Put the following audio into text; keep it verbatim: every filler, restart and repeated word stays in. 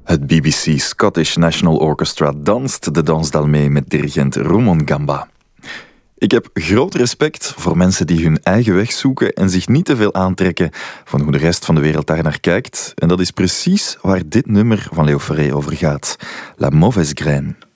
Het B B C Scottish National Orchestra danst de dansdal mee met dirigent Rumon Gamba. Ik heb groot respect voor mensen die hun eigen weg zoeken en zich niet te veel aantrekken van hoe de rest van de wereld daar naar kijkt. En dat is precies waar dit nummer van Léo Ferré over gaat. La Mauvaise Graine.